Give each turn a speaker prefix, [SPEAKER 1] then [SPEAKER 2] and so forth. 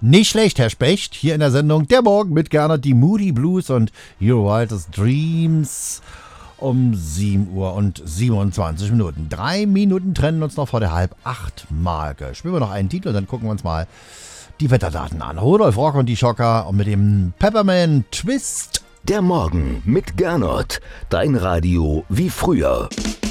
[SPEAKER 1] Nicht schlecht, Herr Specht. Hier in der Sendung Der Morgen mit Gernot, die Moody Blues und Your Wildest Dreams um 7:27 Uhr. 3 Minuten trennen uns noch vor der 7:30-Marke. Spielen wir noch einen Titel und dann gucken wir uns mal die Wetterdaten an. Rudolf Rock und die Schocker und mit dem Peppermint Twist.
[SPEAKER 2] Der Morgen mit Gernot. Dein Radio wie früher.